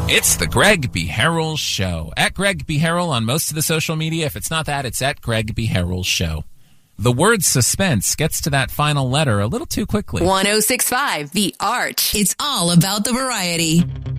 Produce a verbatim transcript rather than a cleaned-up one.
It's the Greg B. Harrell Show. At Greg B. Harrell on most of the social media. If it's not that, it's at Greg B. Harrell Show. The word suspense gets to that final letter a little too quickly. one oh six point five The Arch. It's all about the variety.